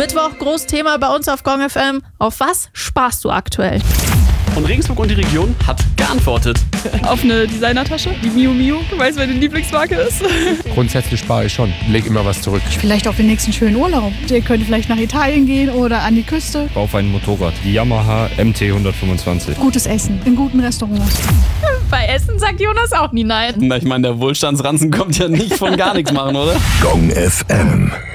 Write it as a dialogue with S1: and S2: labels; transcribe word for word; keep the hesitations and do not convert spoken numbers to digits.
S1: Mittwoch, Großthema bei uns auf Gong F M. Auf was sparst du aktuell?
S2: Und Regensburg und die Region hat geantwortet.
S3: Auf eine Designertasche, die Miu Miu, du weißt, wer die Lieblingsmarke ist.
S4: Grundsätzlich spare ich schon, leg immer was zurück.
S5: Vielleicht auf den nächsten schönen Urlaub. Ihr könnt vielleicht nach Italien gehen oder an die Küste.
S6: Auf ein Motorrad, die Yamaha M T hundertfünfundzwanzig.
S5: Gutes Essen in guten Restaurants.
S1: Bei Essen sagt Jonas auch nie nein.
S2: Na, ich meine, der Wohlstandsranzen kommt ja nicht von gar nichts machen, oder?
S7: Gong F M.